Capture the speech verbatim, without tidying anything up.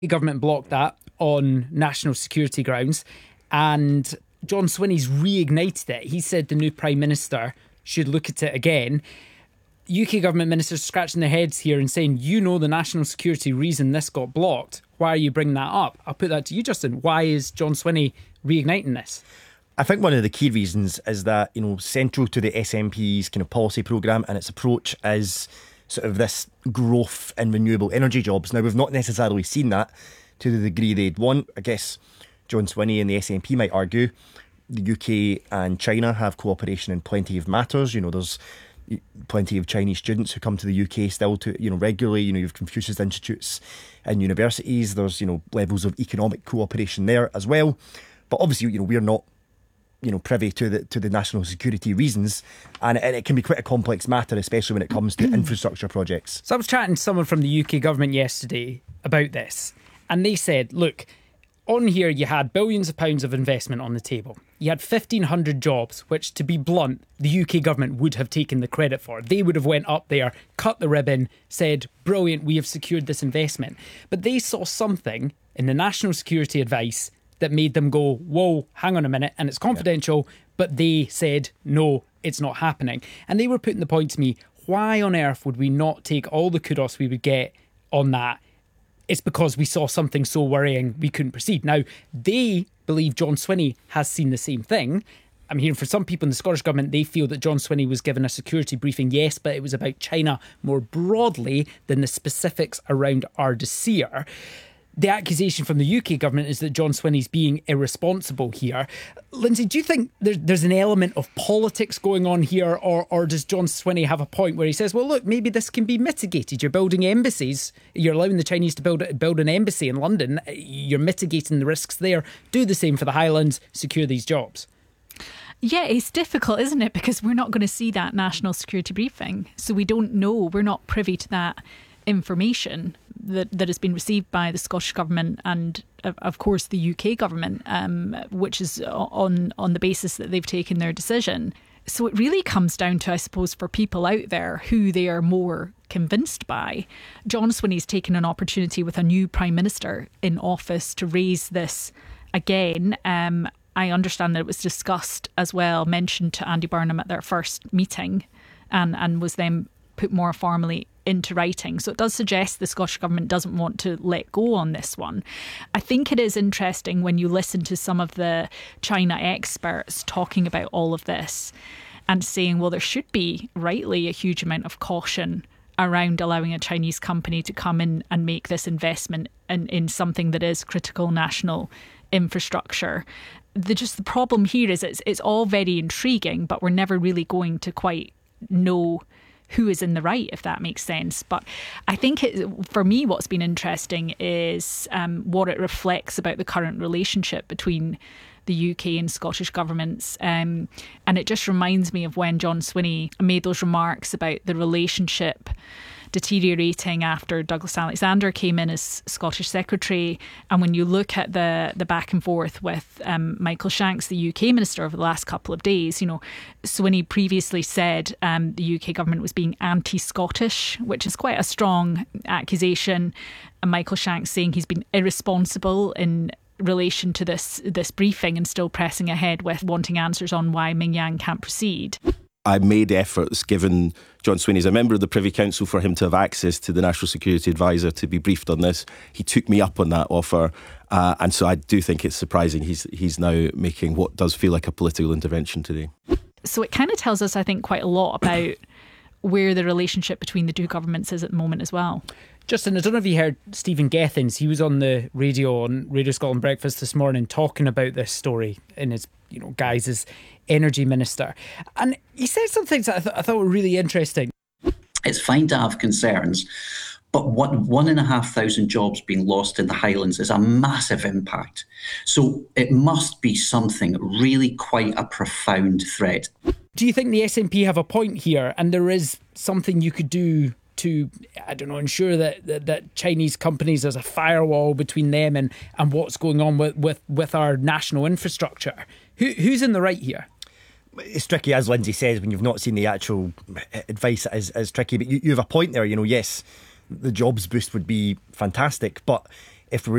The government blocked that on national security grounds, and John Swinney's reignited it. He said the new Prime Minister should look at it again. U K government ministers scratching their heads here and saying, you know the national security reason this got blocked. Why are you bringing that up? I'll put that to you, Justin. Why is John Swinney reigniting this? I think one of the key reasons is that, you know, central to the S N P's kind of policy programme and its approach is sort of this growth in renewable energy jobs. Now, we've not necessarily seen that to the degree they'd want. I guess John Swinney and the S N P might argue the U K and China have cooperation in plenty of matters. You know, there's plenty of Chinese students who come to the U K still to, you know, regularly. You know, you have Confucius Institutes and universities. There's, you know, levels of economic cooperation there as well. But obviously, you know, we're not, you know, privy to the to the national security reasons, and it, and it can be quite a complex matter, especially when it comes to infrastructure projects. So I was chatting to someone from the U K government yesterday about this, and they said, look, on here you had billions of pounds of investment on the table. You had fifteen hundred jobs, which, to be blunt, the U K government would have taken the credit for. They would have went up there, cut the ribbon, said, brilliant, we have secured this investment. But they saw something in the national security advice that made them go, whoa, hang on a minute, and it's confidential, yeah. But they said, no, it's not happening. And they were putting the point to me, why on earth would we not take all the kudos we would get on that? It's because we saw something so worrying we couldn't proceed. Now, they believe John Swinney has seen the same thing. I'm hearing from some people in the Scottish Government, they feel that John Swinney was given a security briefing, yes, but it was about China more broadly than the specifics around Ardersier. The accusation from the U K government is that John Swinney's being irresponsible here. Lindsay, do you think there, there's an element of politics going on here, or, or does John Swinney have a point where he says, well, look, maybe this can be mitigated? You're building embassies. You're allowing the Chinese to build, build an embassy in London. You're mitigating the risks there. Do the same for the Highlands. Secure these jobs. Yeah, it's difficult, isn't it? Because we're not going to see that national security briefing. So we don't know. We're not privy to that information that that has been received by the Scottish Government and of course the U K Government, um, which is on on the basis that they've taken their decision. So it really comes down to, I suppose, for people out there who they are more convinced by. John Swinney's taken an opportunity with a new Prime Minister in office to raise this again. Um, I understand that it was discussed as well, mentioned to Andy Burnham at their first meeting, and, and was then put more formally into writing. So it does suggest the Scottish Government doesn't want to let go on this one. I think it is interesting when you listen to some of the China experts talking about all of this and saying, well, there should be rightly a huge amount of caution around allowing a Chinese company to come in and make this investment in, in something that is critical national infrastructure. The just the problem here is it's it's all very intriguing, but we're never really going to quite know who is in the right, if that makes sense. But I think it, for me, what's been interesting is um, what it reflects about the current relationship between the U K and Scottish governments. Um, and it just reminds me of when John Swinney made those remarks about the relationship deteriorating after Douglas Alexander came in as Scottish Secretary. And when you look at the the back and forth with um, Michael Shanks, the U K Minister, over the last couple of days, you know, Swinney previously said um, the U K government was being anti-Scottish, which is quite a strong accusation. And Michael Shanks saying he's been irresponsible in relation to this this briefing and still pressing ahead with wanting answers on why Mingyang can't proceed. I made efforts, given John Swinney's a member of the Privy Council, for him to have access to the National Security Advisor to be briefed on this. He took me up on that offer, uh, and so I do think it's surprising he's he's now making what does feel like a political intervention today. So it kind of tells us, I think, quite a lot about where the relationship between the two governments is at the moment as well. Justin, I don't know if you heard Stephen Gethins. He was on the radio on Radio Scotland Breakfast this morning talking about this story in his, you know, guise as Energy Minister. And he said some things that I, th- I thought were really interesting. It's fine to have concerns, but what one and a half thousand jobs being lost in the Highlands is a massive impact. So it must be something really quite a profound threat. Do you think the S N P have a point here, and there is something you could do to, I don't know, ensure that, that, that Chinese companies, there's a firewall between them and, and what's going on with, with, with our national infrastructure? Who, who's in the right here? It's tricky, as Lindsay says, when you've not seen the actual advice. It is, is tricky, but you, you have a point there. You know, yes, the jobs boost would be fantastic, but if we